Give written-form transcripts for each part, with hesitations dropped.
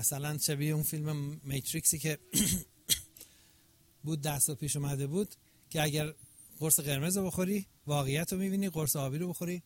مثلا شبیه اون فیلم میتریکسی که بود 10 سال پیش اومده بود که اگر قرص قرمز رو بخوری واقعیت رو میبینی، قرص آبی رو بخوری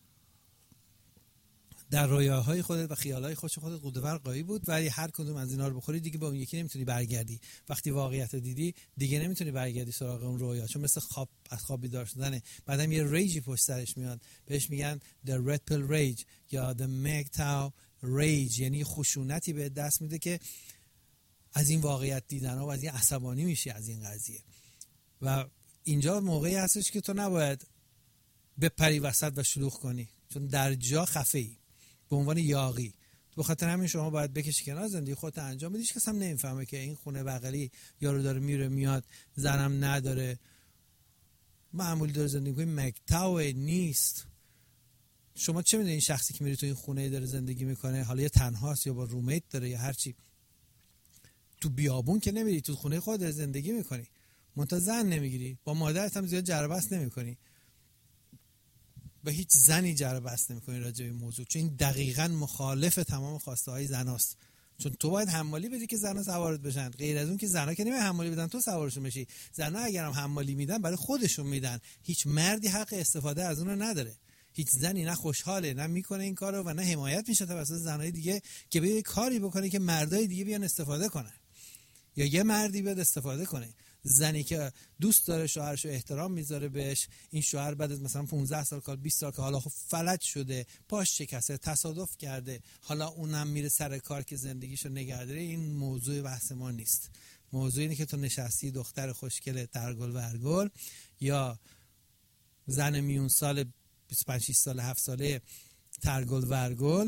در رویاهای خودت و خیالهای خودت قوت قایی بود، ولی هر کدوم از اینا رو بخوری دیگه با اون یکی نمیتونی برگردی. وقتی واقعیت رو دیدی دیگه نمیتونی برگردی سراغ اون رویا، چون مثل خواب از خواب بیدار شدنه. بعدم یه ریجی پشت سرش میاد، بهش میگن the red pill rage یا the MGTOW rage، یعنی خشونتی به دست میده که از این واقعیت دیدن و از این عصبانی میشی از این قضیه. و اینجا موقعی هستش که تو نباید بپری وسط و شلوغ کنی، چون در جا خفه‌ای به عنوان یاغی. به خاطر همین شما باید بکشی کنار، زندگی خودت انجام بدی. هیچ کس هم نمیفهمه که این خونه بغلی یارو داره میره میاد، زنم نداره، معمولی داره زندگی کنه، مگتاو نیست. شما چه میدونی این شخصی که میره تو این خونه داره زندگی میکنه، حالا یا تنهاست یا با رومیت داره یا هر چی. تو بیابون که نمیری، تو خونه خودت داری زندگی میکنی، منتها زن نمیگیری، با مادرت هم زیاد جر بحث نمیکنی، به هیچ زنی جر بحث نمی‌کنی راجع به این موضوع، چون این دقیقاً مخالف تمام خواسته‌های زناست. چون تو باید حمالی بدی که زنا سوارت بشن، غیر از اون که زنا که نمی‌خوان حمالی بدن تو سوارشون بشی. زنا اگرم حمالی میدن برای خودشون میدن، هیچ مردی حق استفاده از اون رو نداره. هیچ زنی نه خوشحاله نه میکنه این کارو و نه حمایت میشه توسط زنای دیگه که به کاری بکنه که مردای دیگه بیان استفاده کنن یا یه مردی بیاد استفاده کنه. زنی که دوست داره شوهرشو احترام میذاره بهش، این شوهر بعد از مثلا 15 سال کار 20 سال که حالا خب فلج شده، پاش شکسته، تصادف کرده، حالا اونم میره سر کار که زندگیشو نگه داره، این موضوع بحث ما نیست. موضوع اینه که تو نشستی دختر خوشگل ترگل ورگل یا زن میون سال 25 6 سال 7 ساله ترگل ورگل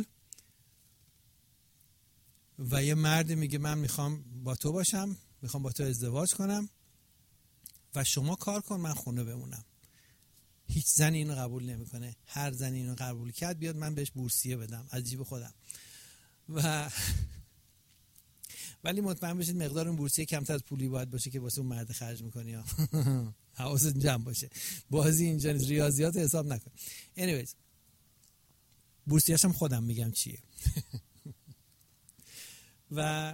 و یه مرد میگه من میخوام با تو باشم، میخوام با تو ازدواج کنم و شما کار کن من خونه بمونم. هیچ زنی اینو قبول نمیکنه. هر زنی اینو قبول کرد بیاد من بهش بورسیه بدم از جیب خودم و ولی مطمئن باشید مقدار اون بورسیه کمتر از پولی باید باشه که واسه اون مرد خرج میکنی ها. حواست جمع باشه، بازی اینجا نیست، ریاضیات حساب نکن. anyways بورسیه‌اش هم خودم میگم چیه. و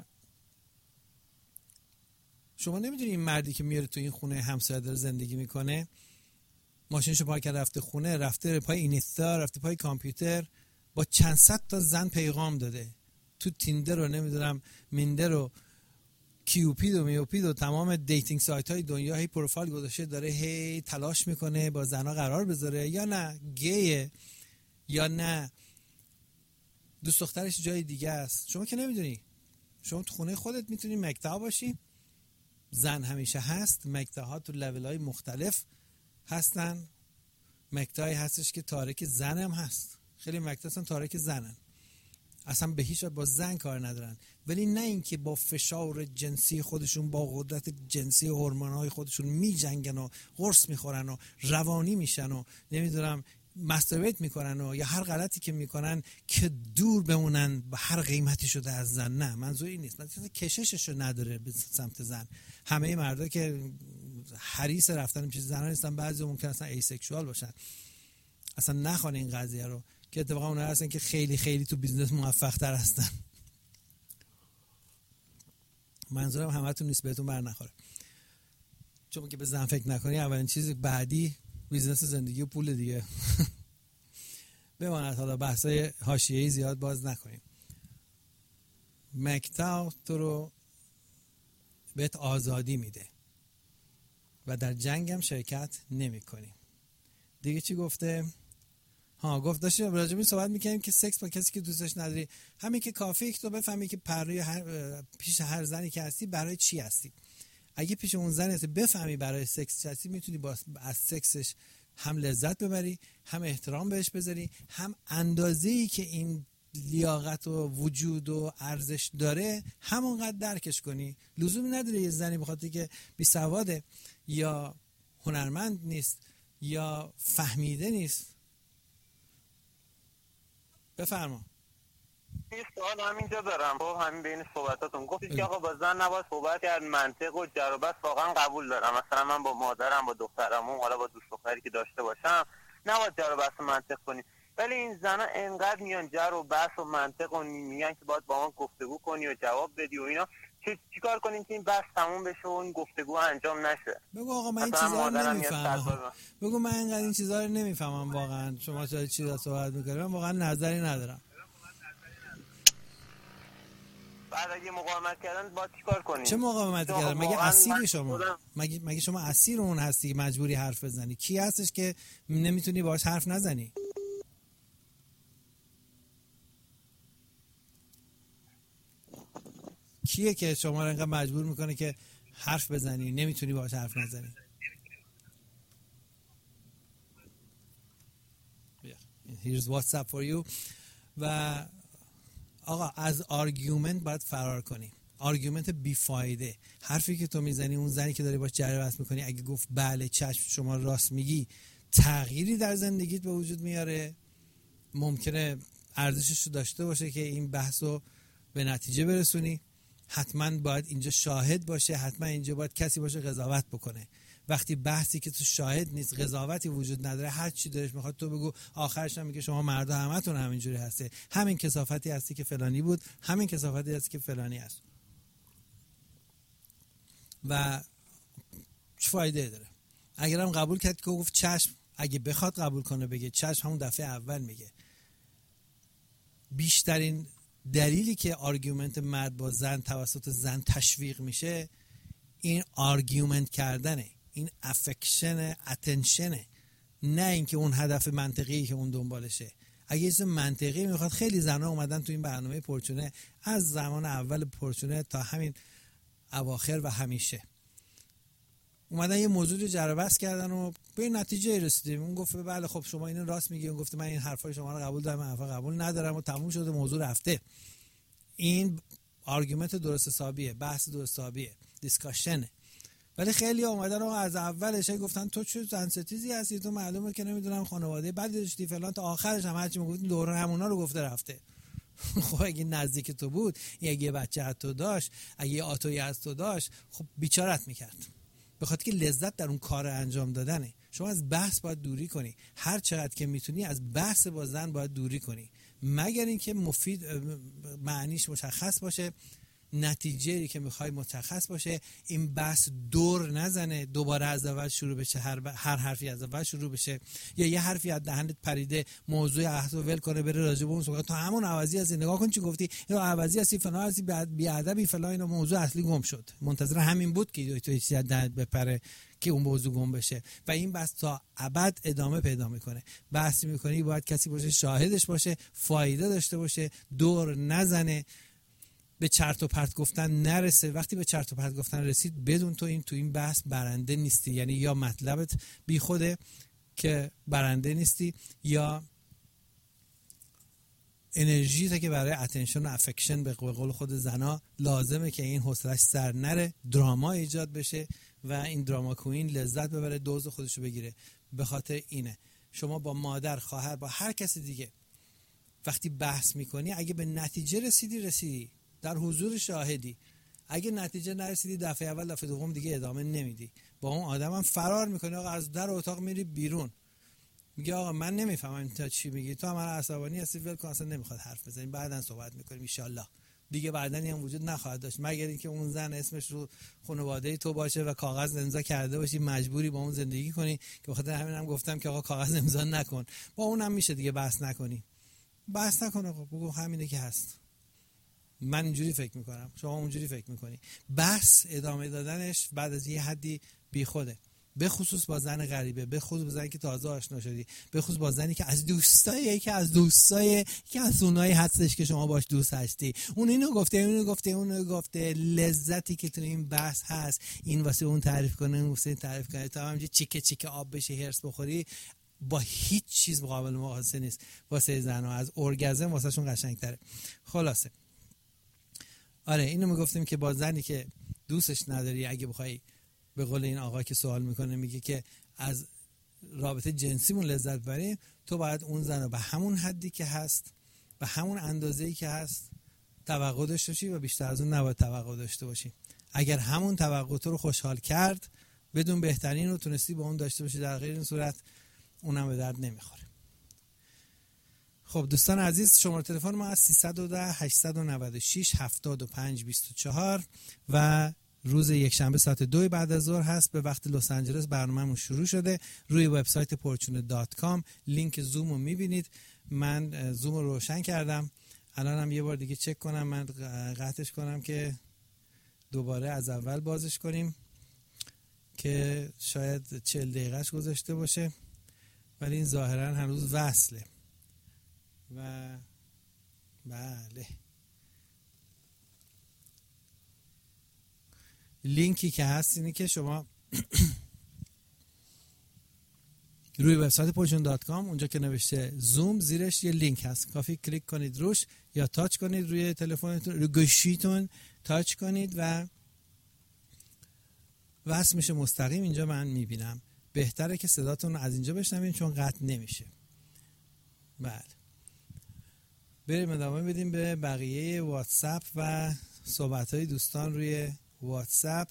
شما نمیدونی این مردی که میاره تو این خونه همسایه داره زندگی میکنه، ماشینشو پارک کرده رفته خونه، رفته پای اینستا، رفته پای کامپیوتر، با چند صد تا زن پیغام داده تو تیندر رو نمیدونم میندر و کیوپید و میوپید و تمام دیتینگ سایت های دنیا، هی پروفایل گذاشته داره هی تلاش میکنه با زنا قرار بذاره، یا نه گیه یا نه دوست دخترش جای دیگه است. شما که نمیدونی. شما تو خونه خودت میتونی مگتا باشی. زن همیشه هست، مگتاها تو لول های مختلف هستن. مگتایی هستش که تارک زن هم هست، خیلی مگتا هستن تارک زنن، اصلا به هیچ وجه با زن کار ندارن، ولی نه اینکه با فشار جنسی خودشون با قدرت جنسی هورمون‌های خودشون میجنگن و قرص میخورن و روانی میشن و نمیدونم مستربیت میکنن و یا هر غلطی که میکنن که دور بمونن به هر قیمتی شده از زن. نه، منظور این نیست. مثلا کشششو نداره به سمت زن. همه مردا که حریص رفتن پیش زنان نیستن، بعضی ممکن اصلا ایسکشوال باشن، اصلا نخوان این قضیه رو، که اتفاقا اونها هستن که خیلی خیلی تو بیزنس موفق تر هستن. منظورم همتون نیست، بهتون بر نخوره. چون که به زن فکر نکنی اولین چیز بعدی بیزنس زندگی و پول دیگه. بماند حالا بحثای حاشیه‌ای زیاد باز نکنیم. مگتا تو رو بهت آزادی میده و در جنگ هم شرکت نمی کنی. دیگه چی گفته؟ گفت داشتیم راجع به صحبت میکنیم که سکس با کسی که دوستش نداری همین که کافیه که تو بفهمی که پیش هر زنی که هستی برای چی هستی. اگه پیش اون زن هستی بفهمی برای سکس هستی، میتونی از سکسش هم لذت ببری، هم احترام بهش بذاری، هم اندازه‌ای که این لیاقت و وجود و ارزش داره همونقدر درکش کنی. لزومی نداره یه زنی بخاطر که بی‌سواده یا هنرمند نیست یا فهمیده نیست. بفرما. یه سوال همینجا دارم. خب همین بین صحبتاتون گفتید که آقا با زن نباید صحبت کرد، منطق و جر و بحث واقعا قبول دارم. مثلا من با مادرم، با دخترم، حالا با دوست دختری که داشته باشم نباید جر و بحث منطق کنیم. ولی این زنا انقدر میان جر و بحث و منطق و میگن که باید با ما گفتگو کنی و جواب بدی و اینا. چیکار کنیم که این بحث تموم بشه و این گفتگو انجام نشه؟ بگو آقا من این چیزا رو نمیفهمم. بگو من اینقدر این چیزا رو نمیفهمم واقعا. شما چه چیزا صحبت می‌کنید؟ من واقعا نظری ندارم. بعد اگه مقاومت کردن باید چیکار کنیم؟ چه مقاومتی کردن؟ مگه اسیر شما؟ مگه شما اسیر اون هستی مجبوری حرف بزنی؟ کی هستش که نمیتونی باهاش حرف نزنی؟ کیه که شما رو انقدر مجبور میکنه که حرف بزنی نمیتونی باهاش حرف نزنی؟ Here's WhatsApp for you. و آقا از آرگومنت باید فرار کنی. آرگومنت بیفایده. حرفی که تو میزنی، اون زنی که داری باش جر و بحث میکنی اگه گفت بله چشم شما راست میگی، تغییری در زندگیت به وجود میاره؟ ممکنه ارزشش رو داشته باشه که این بحثو به نتیجه برسونی؟ حتما باید اینجا شاهد باشه، حتما اینجا باید کسی باشه قضاوت بکنه. وقتی بحثی که تو شاهد نیست، قضاوتی وجود نداره، هر چی دلش میخواد تو بگو، آخرش هم میگه شما مردا همتون همینجوری هسته، همین کثافتی هستی که فلانی بود، همین کثافتی هستی که فلانی هست. و چه فایده داره؟ اگرم قبول کرد که گفت چشم، اگه بخواد قبول کنه بگه چشم، همون دفعه اول میگه. بیشترین دلیلی که آرگومنت مرد با زن توسط زن تشویق میشه این آرگومنت کردنه، این افکشن، اتنشنه، نه اینکه اون هدف منطقی که اون دنبالشه. اگه چیز منطقی میخواد، خیلی زنها اومدن تو این برنامه پرچونه از زمان اول پرچونه تا همین اواخر و همیشه اومدن یه موضوع رو جر و بحث کردن و به این نتیجه رسیدیم. اون گفت بله خب شما اینو راست میگی، اون گفت من این حرفای شما رو قبول دارم، من حرفا قبول ندارم و تموم شده، موضوع رفته. این آرگومنت درست حسابیه، بحث درست حسابیه، دیسکاشنه. ولی خیلی اومدن و از اولش گفتن تو چه زن ستیزی هستی، تو معلومه که نمیدونم خانواده بعد داشتی فلان، تا آخرش هم هرچی میگفتن دوران همونا رو گفته رفته. خب اگه نزدیک تو بود، اگه بچه از تو داشت، اگه آتویی از تو داشت، خب بیچارت میکرد. به خاطر که لذت در اون کار انجام دادنه. شما از بحث باید دوری کنی، هر چقدر که میتونی از بحث با زن باید دوری کنی، مگر اینکه مفید، معنیش مشخص باشه، نتیجه‌ای که میخوای مشخص باشه، این بحث دور نزنه، دوباره از اول شروع بشه، هر حرفی از اول شروع بشه، یا یه حرفی از دهنت پریده موضوع احسو ول کنه بره راجع به اون صحبت، تو همون عوضی از نگاه کن چی گفتی، اینو عوضی هستی فلان هستی بی ادبی فلان، اینو موضوع اصلی گم شد، منتظر همین بود که تو چیزی از دهنت بپره که اون موضوع گم بشه و این بحث تا ابد ادامه پیدا میکنه. بحث میکنی باید کسی باشه شاهدش باشه، فایده داشته باشه، دور نزنه، به چرت و پرت گفتن نرسه. وقتی به چرت و پرت گفتن رسید بدون تو این بحث برنده نیستی، یعنی یا مطلبت بی خوده که برنده نیستی، یا انرژی که برای اتنشن و افکشن به قول خود زنا لازمه که این حوصله‌اش سر نره، دراما ایجاد بشه و این دراما کوین لذت ببره، دوز خودشو بگیره. به خاطر اینه شما با مادر، خواهر، با هر کسی دیگه وقتی بحث میکنی، اگه به نتیجه رسیدی در حضور شاهدی، اگه نتیجه نرسیدی دفعه اول دفعه دوم دیگه ادامه نمیدی، با اون آدم هم فرار میکنی. آقا از در اتاق میری بیرون، میگه آقا من نمیفهمم تا چی میگی، تو هم عصبانی هستی، ول کن، اصلا نمیخواد حرف بزنیم، بعدن صحبت میکنیم ان شاء الله. دیگه بعدن هم وجود نخواهد داشت مگر اینکه اون زن اسمش رو خانواده تو باشه و کاغذ امضا کرده باشی، مجبوری با اون زندگی کنی، که بخاطر همین هم گفتم که آقا کاغذ امضا نکن، با اونم میشه دیگه بحث نکنی. بحث نکن آقا، بگو همینه که هست، من اینجوری فکر میکنم، شما اونجوری فکر میکنی. بحث ادامه دادنش بعد از یه حدی بیخوده، به خصوص با زن غریبه، به خصوص با زنی که تازه آشنا شدی، به خصوص با زنی که از دوستایی که از اونایی هستش که شما باش دوست هستی، اون اینو گفته، لذتی که تو این بحث هست، این واسه اون تعریف کنه، اون واسه این تعریف کنه، تا همینجوری چیکه آب بشه، هرس بخوری، با هیچ چیز مقابل مقایسه نیست. واسه زنها از ارگازم واسه شون قشنگتره. خلاصه آره، اینو میگفتیم که با زنی که دوستش نداری، اگه بخوای به قول این آقا که سوال میکنه، میگه که از رابطه جنسیمون لذت ببریم، تو باید اون زن رو به همون حدی که هست، به همون اندازه‌ای که هست توقع داشته باشی و بیشتر از اون نباید توقع داشته باشی. اگر همون توقع تو رو خوشحال کرد، بدون بهترین رو تونستی با اون داشته باشی، در غیر این صورت اونم به درد نمیخوره. خب دوستان عزیز، شماره تلفن ما از 310 896 75 24 و روز یکشنبه ساعت 2 بعد از ظهر هست به وقت لس آنجلس. برنامه‌مون شروع شده روی وبسایت fortune.com. لینک زوم رو می‌بینید. من زوم رو روشن کردم. الانم یه بار دیگه چک کنم، من قطعش کنم که دوباره از اول بازش کنیم که شاید 40 دقیقهش گذاشته باشه، ولی این ظاهرا هنوز وصله. و بله، لینکی که هست اینه که شما روی وبسایت fortune.com اونجا که نوشته زوم زیرش یه لینک هست، کافی کلیک کنید روش یا تاچ کنید روی تلفنتون، روی گوشیتون تاچ کنید و وصل میشه مستقیم. اینجا من میبینم. بهتره که صداتون از اینجا بشنوین چون قطع نمیشه. بله، بریم ادامه بدیم به بقیه واتساپ و صحبت‌های دوستان روی واتساپ.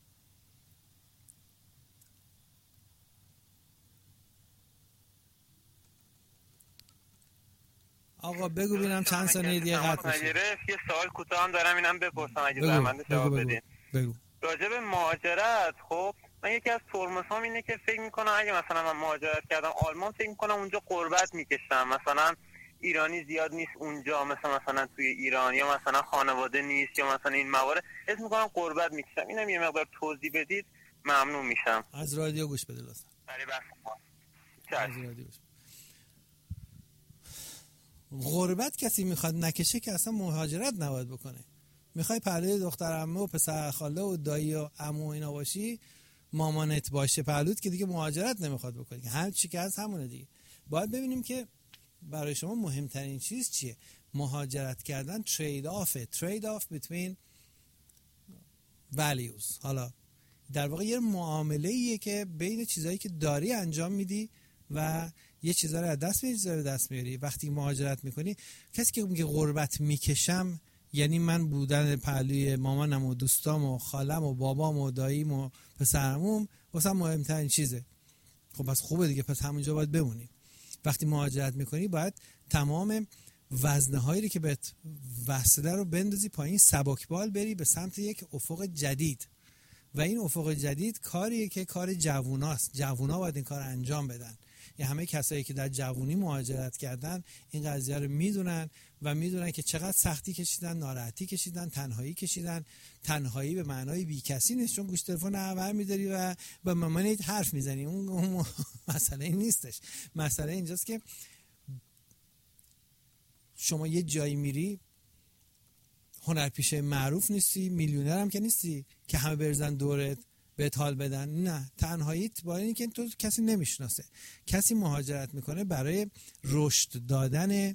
آقا بگو ببینم چند ثانیه دیگه قطع میشه. یه سوال کوتاه هم دارم، اینم بپرسم اگه زحمت جواب بدین. بگو. راجع به مهاجرت، خب من یکی از ترمزام اینه که فکر میکنم اگه مثلا من مهاجرت کردم آلمان، فکر میکنم اونجا غربت میکشم، مثلا ایرانی زیاد نیست اونجا، مثلا توی ایران، یا مثلا خانواده نیست، یا مثلا این موارد، اسم میکنم غربت میکشم. اینم یه مقدار توضیح بدید ممنون میشم. از رادیو گوش بده لطفا. برای بحث ما. غربت کسی میخواد نکشه که اصلا مهاجرت نباید بکنه. میخوای پهلوی دختر عمه و پسر خاله و دایی و عمو اینا باشی، مامانت باشه پهلوت، که دیگه مهاجرت نمیخواد بکنی. هر چی که هست همونه دیگه. باید ببینیم که برای شما مهمترین چیز چیه. مهاجرت کردن ترید آف between values. حالا در واقع یه معامله ایه که بین چیزایی که داری انجام میدی و یه چیزا رو از دست میاری، چیزا رو دست میاری. وقتی مهاجرت میکنی، کسی که میگه غربت میکشم یعنی من بودن پهلوی مامانم و دوستام و خالم و بابام و داییم و پسرموم واسه مهمترین چیزه. خب پس خوبه دیگه، پس همونجا باید بمونیم. وقتی مهاجرت میکنی باید تمام وزنه هایی که بهت وصله رو بندازی پایین، سبکبال بری به سمت یک افق جدید. و این افق جدید کاریه که کار جووناست. جوونا باید این کار انجام بدن. یه همه کسایی که در جوونی مهاجرت کردن این قضیه رو میدونن و میدونن که چقدر سختی کشیدن، ناراحتی کشیدن، تنهایی کشیدن. تنهایی به معنای بی کسی نیست، چون گوش تلفن هر می‌داری و با مامانت حرف میزنی. اون مسئله این نیستش. مسئله اینجاست که شما یه جایی میری، هنرپیشه معروف نیستی، میلیونر هم که نیستی که همه برزن دورت بهت حال بدن. نه، تنهاییت با اینی که تو کسی نمیشناسه. کسی مهاجرت میکنه برای رشد دادن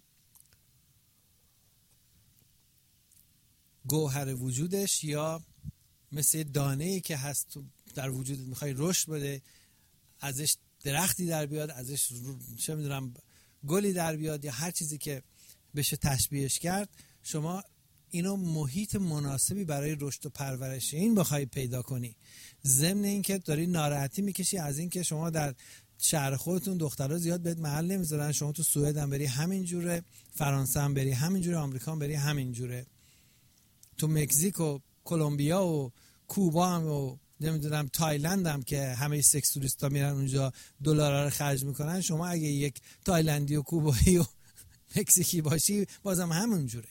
گوهر وجودش، یا مثل دانه‌ای که هست در وجودت میخوای رشد بده، ازش درختی در بیاد، ازش چه میدونم گلی در بیاد، یا هر چیزی که بشه تشبیهش کرد. شما اینو محیط مناسبی برای رشد و پرورش این بخوای پیدا کنی، ضمن اینکه داری ناراحتی میکشی از اینکه شما در شهر خودتون دخترها زیاد بهت محل نمیذارن، شما تو سوئد هم بری همین جوره، فرانسه هم بری همین جوره، آمریکا هم بری همین جوره، تو مکزیک و کلمبیا و کوبا هم و نمیدونم تایلند هم که همه سکس توریستا میرن اونجا دلارا رو خرج میکنن، شما اگه یک تایلندی و کوبایی و مکزیکی باشی بازم همون جوره.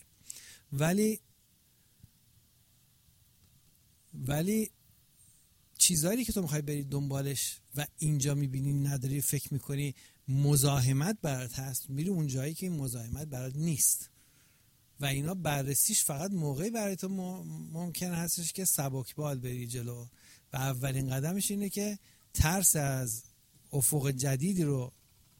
ولی چیزایی که تو میخوای بری دنبالش و اینجا میبینی نداری، فکر میکنی مزاحمت برات هست، میری اون جایی که این مزاحمت برات نیست و اینا بررسیش فقط موقعی برای تو ممکن هستش که سبکبال بری جلو. و اولین قدمش اینه که ترس از افق جدیدی رو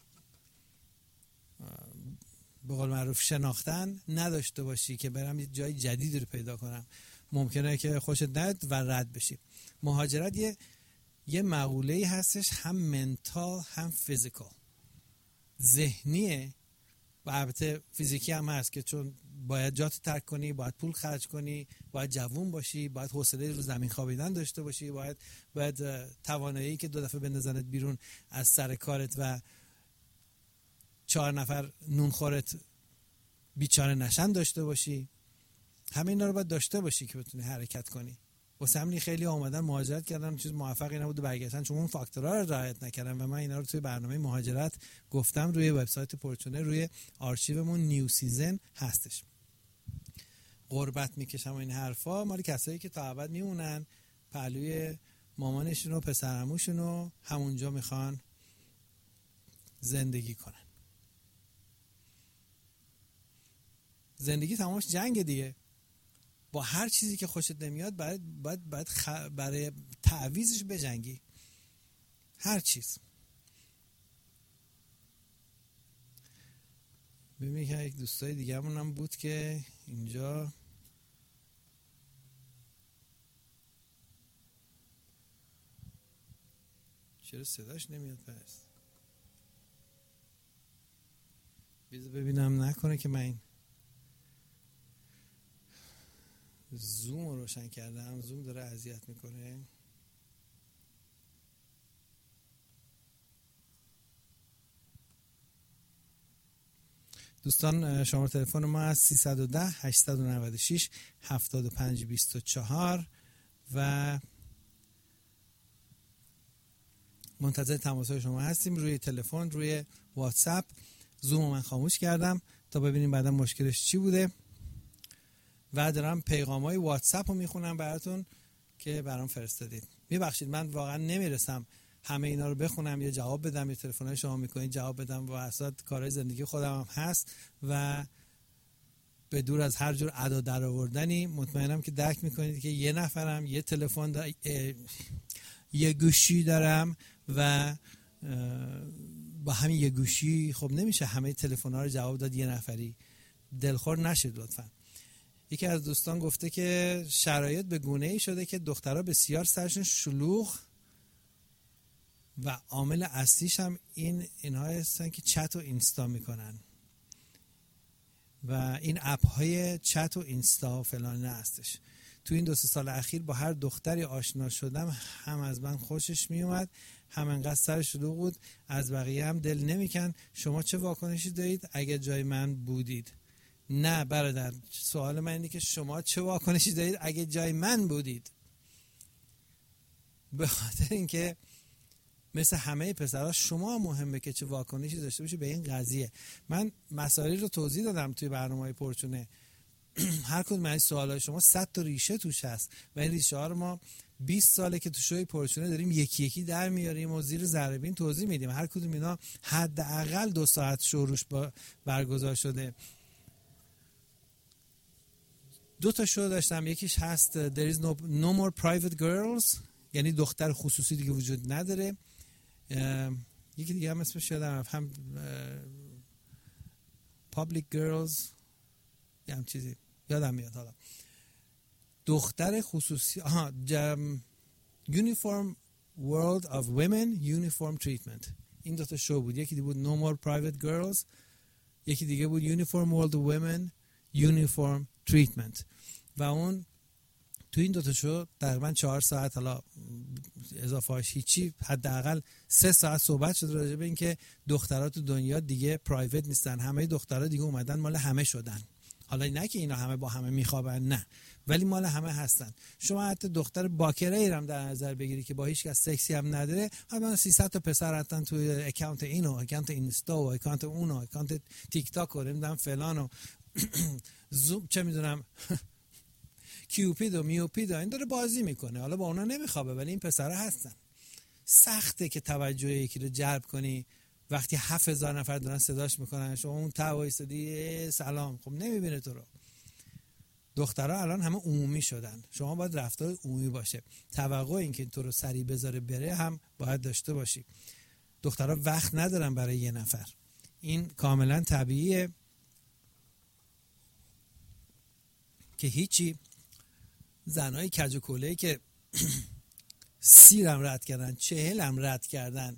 به قول معروف شناختن نداشته باشی که برم یه جای جدیدی رو پیدا کنم. ممکنه که خوشت نیاد و رد بشی. مهاجرت یه مقوله‌ای هستش، هم منتال هم فیزیکال، ذهنیه و البته فیزیکی هم هست که چون باید جات ترک کنی، باید پول خرج کنی، باید جوون باشی، باید حوصله رو زمین خوابیدن داشته باشی، باید توانایی که 2 دفعه بندازنت بیرون از سر کارت و 4 نفر نونخورت بیچاره نشن داشته باشی. همه اینا رو باید داشته باشی که بتونی حرکت کنی. واسه همین خیلی اومدن مهاجرت کردن، چیز موفقی نبود برگشتن چون اون فاکتورها رو رعایت نکردن و من اینا رو توی برنامه مهاجرت گفتم. روی وبسایت پورچونه روی آرشیومون نیو سیزن هستش. غربت میکشم و این حرفا مال کسایی که تا ابد میمونن پهلوی مامانشون و پسرعموشون رو همونجا میخوان زندگی کنن. زندگی تمامش جنگ دیگه. با هر چیزی که خوشت نمیاد باید برای تعویضش بجنگی. هر چیز. ببینید که یک دوستای دیگه‌مون هم بود که اینجا چرا صداش نمیاد پس؟ بذار ببینم نکنه که من این زوم رو روشن کردم، زوم داره اذیت میکنه. دوستان شماره تلفن ما از 310 896 7524 و منتظر تماس‌های شما هستیم روی تلفن، روی واتساپ. زوم من خاموش کردم تا ببینیم بعدا مشکلش چی بوده و دارم پیغام‌های واتساپ رو میخونم براتون که برام فرستادید. ببخشید من واقعا نمیرسم همه اینا رو بخونم یا جواب بدم، یا تلفن‌های شما میکنید جواب بدم و اساساً کارهای زندگی خودم هم هست و به دور از هر جور ادا در آوردنی مطمئنم که درک میکنید که یه نفرم، یه تلفن یه گوشی دارم و با همین یه گوشی خب نمیشه همه تلفن‌ها رو جواب داد یه نفری. دلخور نشید لطفاً. یکی از دوستان گفته که شرایط به گونه‌ای شده که دخترها بسیار سرشون شلوغ و عامل اصلیش هم اینها هستن که چت و اینستا میکنن و این اپ های چت و اینستا و فلان هستش. تو این 2-3 سال اخیر با هر دختری آشنا شدم هم از من خوشش میومد، هم انقدر سر شلوغ بود از بقیه هم دل نمیکن. شما چه واکنشی دارید اگه جای من بودید؟ نه برادر، سوال من اینه که شما چه واکنشی دارید اگه جای من بودید؟ به خاطر اینکه مثل همه پسرها شما مهمه که چه واکنشی داشته باشی به این قضیه. من مسائلی رو توضیح دادم توی برنامه‌های پورچونه. هر کدوم از سوالای شما 100 تا ریشه توش هست و این ریشه ها رو ما 20 ساله که تو شوی پورچونه داریم یکی یکی در میاریم و زیر ذره بین توضیح میدیم. هر کدوم اینا حداقل 2 ساعت شوروش برگزار شده. 2 تا شو داشتم، یکیش هست There is no more private girls، یعنی دختر خصوصی دیگه وجود نداره. یکی دیگه هم اسمش یادم هم public girls یه هم چیزی یادم میاد حالا. دختر خصوصی Uniform World of Women Uniform Treatment. این 2 تا شو بود. یکی دیگه بود No More Private Girls، یکی دیگه بود Uniform World of Women Uniform Treatment و اون تو این 2 تا شو تقریبا 4 ساعت، حالا اضافه هاش هیچی، حداقل 3 ساعت صحبت شد راجع به این که دخترها تو دنیا دیگه پرایوت نیستن، همه دخترها دیگه اومدن مال همه شدن. حالا نه که اینا همه با همه میخوابن، نه، ولی مال همه هستن. شما حتی دختر باکره ای هم در نظر بگیری که با هیچ کس سکسی هم نداره، حتما 300 تا پسر حتما تو اکانت اینو، اکانت اینستا و اکانت اونو، اکانت تیک تاک و نمیدونم فلان و زوم چه میدونم کیوپید و میوپید این داره بازی میکنه. حالا با اونا نمیخوابه ولی این پسرها هستن. سخته که توجه یکی رو جلب کنی وقتی 7000 نفر دارن صداش میکنن، شما اون وایسادی سلام، خب نمیبینه تو رو. دخترها الان همه عمومی شدن، شما باید رفتار عمومی باشه. توقع این که تو رو سری بذاره بره هم باید داشته باشی. دخترها وقت ندارن برای یه نفر، این کاملا طبیعیه که هیچی. زنای کج و کله‌ای که 30 هم رد کردن، 40 هم رد کردن،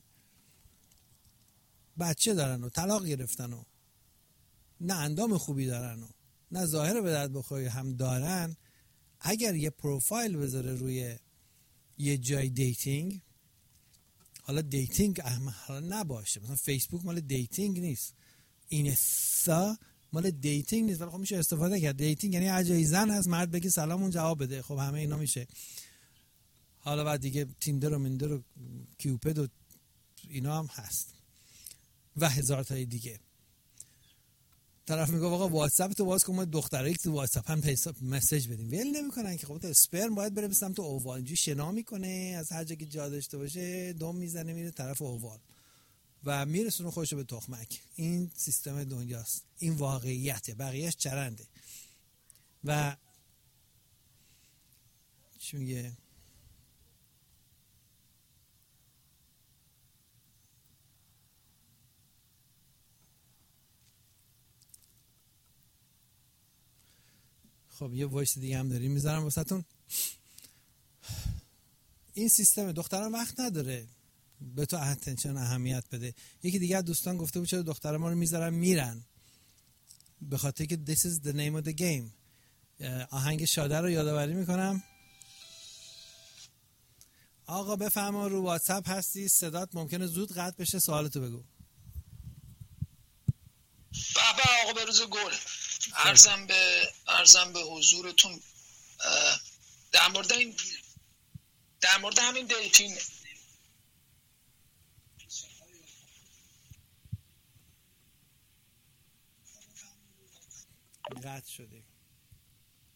بچه دارن و طلاق گرفتن و نه اندام خوبی دارن و نه ظاهر به درد بخوری هم دارن، اگر یه پروفایل بذاره روی یه جای دیتینگ، حالا دیتینگ حالا نباشه، مثلا فیسبوک مال دیتینگ نیست، اینستا مال دیتینگ نیست، ولی خب میشه استفاده کرد. دیتینگ یعنی اگه زن هست مرد بگی سلام اون جواب بده، خب همه اینا میشه. حالا بعد دیگه تیندر و مندر و کیوپد و اینا هم هست و هزار تای دیگه. طرف میگه آقا واتساپ تو باز کن، ما دخترایی که تو واتساپ هم مسیج بدیم، ول نمیکنن که. خب اسپرم باید بره به سمت اووال، اینجوری شنا میکنه از هر جا که جا داشته باشه دم میزنه میره طرف اووال و میرسونه خودشو به تخمک. این سیستم دنیاست، این واقعیته، بقیهش چرنده. و چی میگه خب یه وایس دیگه هم داریم میذارم واسهتون. این سیستم دخترها وقت نداره به تو اتنشن اهمیت بده. یکی دیگه از دوستان گفته بود چرا دخترها ما رو میذارن میرن، به خاطر که this is the name of the game. آهنگ شاده رو یادآوری میکنم. آقا بفرما رو واتساپ هستی، صدات ممکنه زود قطع بشه، سوالتو بگو. بابا آقا به روز گل. عرضم به حضورتون در مورد همین دیتینگ. قطع شده.